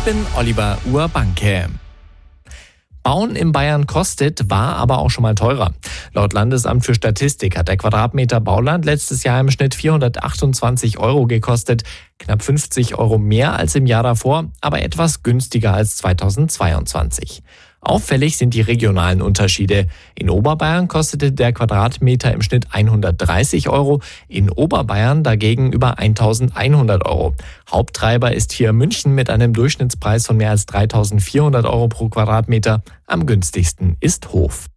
bin Oliver Urbanke. Bauen in Bayern kostet, war aber auch schon mal teurer. Laut Landesamt für Statistik hat der Quadratmeter Bauland letztes Jahr im Schnitt 428 € gekostet. Knapp 50 € mehr als im Jahr davor, aber etwas günstiger als 2022. Auffällig sind die regionalen Unterschiede. In Oberbayern kostete der Quadratmeter im Schnitt 130 €, in Oberbayern dagegen über 1.100 €. Haupttreiber ist hier München mit einem Durchschnittspreis von mehr als 3.400 € pro Quadratmeter. Am günstigsten ist Hof.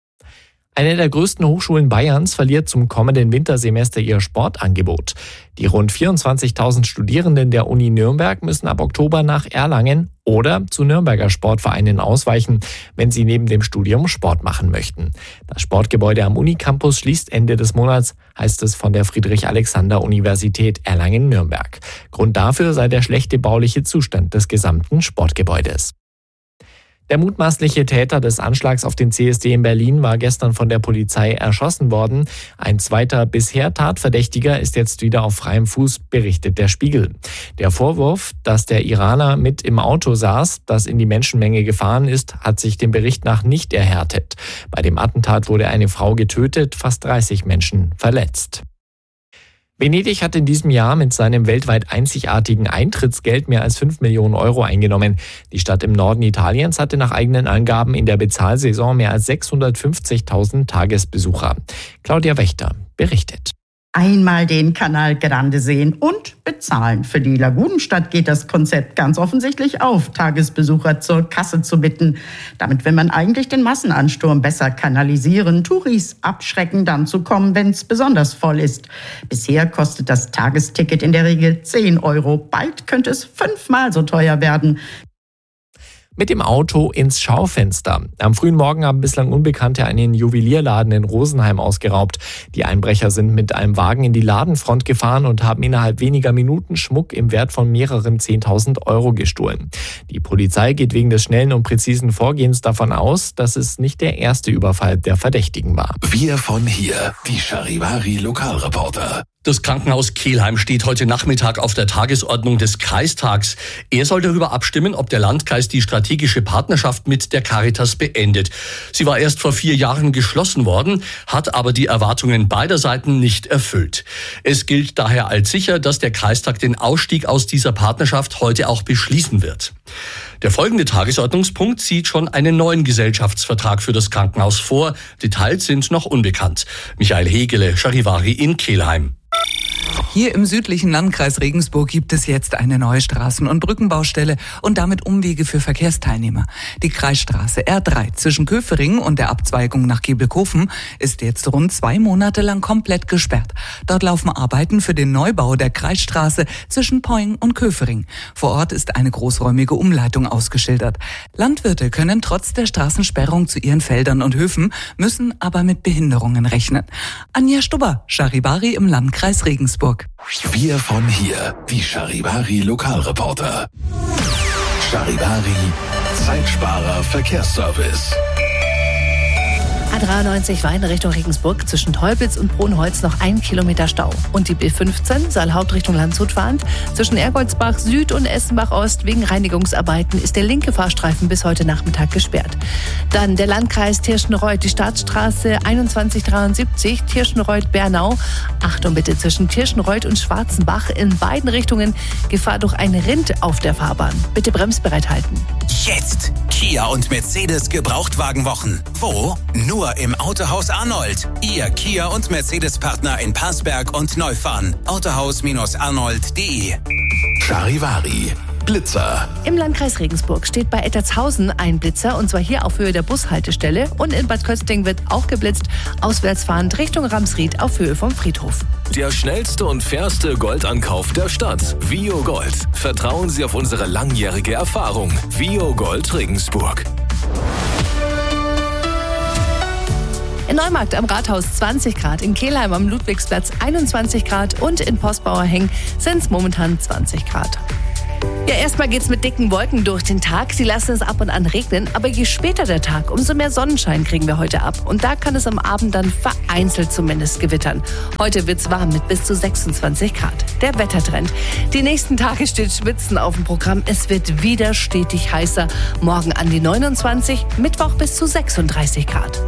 Eine der größten Hochschulen Bayerns verliert zum kommenden Wintersemester ihr Sportangebot. Die rund 24.000 Studierenden der Uni Nürnberg müssen ab Oktober nach Erlangen oder zu Nürnberger Sportvereinen ausweichen, wenn sie neben dem Studium Sport machen möchten. Das Sportgebäude am Unicampus schließt Ende des Monats, heißt es von der Friedrich-Alexander-Universität Erlangen-Nürnberg. Grund dafür sei der schlechte bauliche Zustand des gesamten Sportgebäudes. Der mutmaßliche Täter des Anschlags auf den CSD in Berlin war gestern von der Polizei erschossen worden. Ein zweiter bisher Tatverdächtiger ist jetzt wieder auf freiem Fuß, berichtet der Spiegel. Der Vorwurf, dass der Iraner mit im Auto saß, das in die Menschenmenge gefahren ist, hat sich dem Bericht nach nicht erhärtet. Bei dem Attentat wurde eine Frau getötet, fast 30 Menschen verletzt. Venedig hat in diesem Jahr mit seinem weltweit einzigartigen Eintrittsgeld mehr als 5 Millionen € eingenommen. Die Stadt im Norden Italiens hatte nach eigenen Angaben in der Bezahlsaison mehr als 650.000 Tagesbesucher. Claudia Wächter berichtet. Einmal den Canal Grande sehen und bezahlen. Für die Lagunenstadt geht das Konzept ganz offensichtlich auf, Tagesbesucher zur Kasse zu bitten. Damit will man eigentlich den Massenansturm besser kanalisieren, Touris abschrecken, dann zu kommen, wenn es besonders voll ist. Bisher kostet das Tagesticket in der Regel 10 €. Bald könnte es 5-mal so teuer werden. Mit dem Auto ins Schaufenster. Am frühen Morgen haben bislang Unbekannte einen Juwelierladen in Rosenheim ausgeraubt. Die Einbrecher sind mit einem Wagen in die Ladenfront gefahren und haben innerhalb weniger Minuten Schmuck im Wert von mehreren 10.000 € gestohlen. Die Polizei geht wegen des schnellen und präzisen Vorgehens davon aus, dass es nicht der erste Überfall der Verdächtigen war. Wir von hier, die Charivari-Lokalreporter. Das Krankenhaus Kelheim steht heute Nachmittag auf der Tagesordnung des Kreistags. Er soll darüber abstimmen, ob der Landkreis die strategische Partnerschaft mit der Caritas beendet. Sie war erst vor 4 Jahren geschlossen worden, hat aber die Erwartungen beider Seiten nicht erfüllt. Es gilt daher als sicher, dass der Kreistag den Ausstieg aus dieser Partnerschaft heute auch beschließen wird. Der folgende Tagesordnungspunkt sieht schon einen neuen Gesellschaftsvertrag für das Krankenhaus vor. Details sind noch unbekannt. Michael Hegele, Charivari in Kelheim. Hier im südlichen Landkreis Regensburg gibt es jetzt eine neue Straßen- und Brückenbaustelle und damit Umwege für Verkehrsteilnehmer. Die Kreisstraße R3 zwischen Köfering und der Abzweigung nach Gebelkofen ist jetzt rund 2 Monate lang komplett gesperrt. Dort laufen Arbeiten für den Neubau der Kreisstraße zwischen Poing und Köfering. Vor Ort ist eine großräumige Umleitung ausgeschildert. Landwirte können trotz der Straßensperrung zu ihren Feldern und Höfen, müssen aber mit Behinderungen rechnen. Anja Stubber, Charivari im Landkreis Regensburg. Wir von hier, die Charivari-Lokalreporter. Charivari, Zeitsparer Verkehrsservice. A93 Wein Richtung Regensburg, zwischen Teupitz und Brunholz noch 1 Kilometer Stau. Und die B15 Saalhaupt Richtung Landshut fahrend, zwischen Ergoldsbach Süd und Essenbach Ost wegen Reinigungsarbeiten ist der linke Fahrstreifen bis heute Nachmittag gesperrt. Dann der Landkreis Tirschenreuth, die Staatsstraße 2173 Tirschenreuth-Bernau. Achtung bitte, zwischen Tirschenreuth und Schwarzenbach in beiden Richtungen Gefahr durch ein Rind auf der Fahrbahn. Bitte bremsbereit halten. Jetzt Kia und Mercedes Gebrauchtwagenwochen. Wo? Nur im Autohaus Arnold. Ihr Kia und Mercedes-Partner in Passberg und Neufahren. Autohaus-arnold.de. Charivari, Blitzer. Im Landkreis Regensburg steht bei Ettertshausen ein Blitzer, und zwar hier auf Höhe der Bushaltestelle. Und in Bad Kösting wird auch geblitzt, auswärtsfahrend Richtung Ramsried auf Höhe vom Friedhof. Der schnellste und fairste Goldankauf der Stadt. Vio Gold. Vertrauen Sie auf unsere langjährige Erfahrung. Vio Gold Regensburg. In Neumarkt am Rathaus 20 Grad, in Kelheim am Ludwigsplatz 21 Grad und in Postbauerheng sind es momentan 20 Grad. Ja, erstmal geht's mit dicken Wolken durch den Tag. Sie lassen es ab und an regnen. Aber je später der Tag, umso mehr Sonnenschein kriegen wir heute ab. Und da kann es am Abend dann vereinzelt zumindest gewittern. Heute wird's warm mit bis zu 26 Grad. Der Wettertrend. Die nächsten Tage steht Schwitzen auf dem Programm. Es wird wieder stetig heißer. Morgen an die 29, Mittwoch bis zu 36 Grad.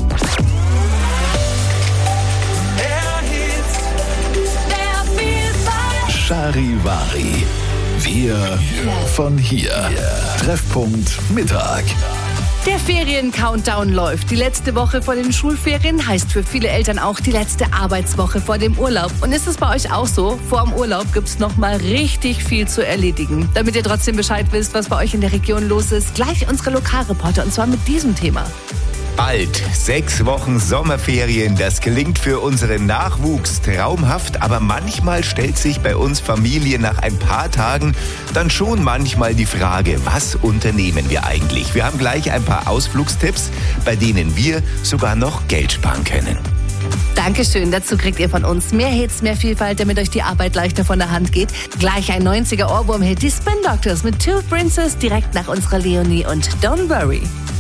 Charivari. Wir von hier. Treffpunkt Mittag. Der Ferien-Countdown läuft. Die letzte Woche vor den Schulferien heißt für viele Eltern auch die letzte Arbeitswoche vor dem Urlaub. Und ist es bei euch auch so? Vor dem Urlaub gibt's noch mal richtig viel zu erledigen. Damit ihr trotzdem Bescheid wisst, was bei euch in der Region los ist, gleich unsere Lokalreporter und zwar mit diesem Thema. Bald 6 Wochen Sommerferien, das klingt für unseren Nachwuchs traumhaft, aber manchmal stellt sich bei uns Familie nach ein paar Tagen dann schon manchmal die Frage, was unternehmen wir eigentlich? Wir haben gleich ein paar Ausflugstipps, bei denen wir sogar noch Geld sparen können. Dankeschön, dazu kriegt ihr von uns mehr Hits, mehr Vielfalt, damit euch die Arbeit leichter von der Hand geht. Gleich ein 90er Ohrwurm-Hit, die Spin Doctors mit Two Princes, direkt nach unserer Leonie und Don't Worry.